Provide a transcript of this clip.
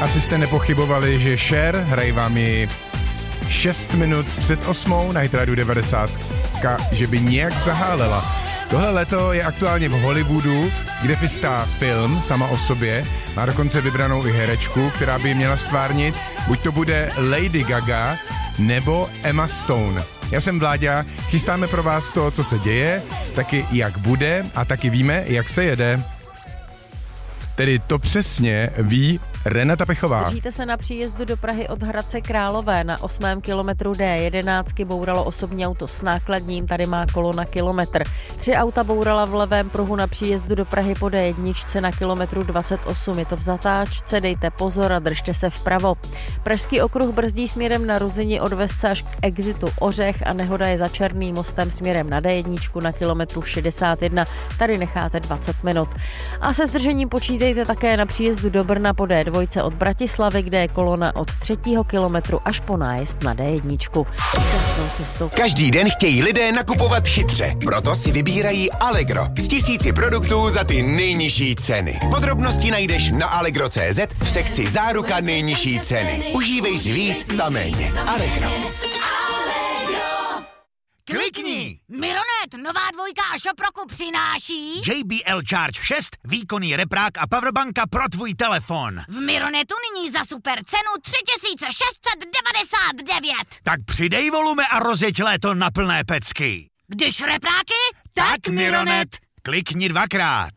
Asi jste nepochybovali, že Cher hraje vám ji 6 minut před 8 na Hit Radio 90, že by nějak zahálela. Tohle leto je aktuálně v Hollywoodu, kde chystá film sama o sobě. Má dokonce vybranou i herečku, která by ji měla stvárnit. Buď to bude Lady Gaga nebo Emma Stone. Já jsem Vláďa, chystáme pro vás to, co se děje, taky jak bude a taky víme, jak se jede. Tedy to přesně ví Renata Pechová. Držíte se na příjezdu do Prahy od Hradce Králové. Na 8. kilometru D11 bouralo osobní auto s nákladním, tady má kolona kilometr. 3 auta bourala v levém pruhu na příjezdu do Prahy po D1 na kilometru 28. Je to v zatáčce, dejte pozor a držte se vpravo. Pražský okruh brzdí směrem na Ruzini od Vesce až k exitu Ořech a nehoda je za Černým mostem směrem na D1 na kilometru 61. Tady necháte 20 minut. A se zdržením počítejte také na příjezdu do Brna po D2 od Bratislavy, kde je kolona od 3. kilometru až po nájezd na D1. Každý den chtějí lidé nakupovat chytře, proto si vybírají Allegro s 1000 produktů za ty nejnižší ceny. Podrobnosti najdeš na allegro.cz v sekci Záruka nejnižší ceny. Užívej si víc za méně. Allegro. Klikni! Mironet, nová dvojka a Šoproku přináší JBL Charge 6, výkonný reprák a powerbanka pro tvůj telefon. v Mironetu nyní za super cenu 3699. Tak přidej volume a rozjeď léto na plné pecky. Když repráky, Tak Mironet, klikni 2krát.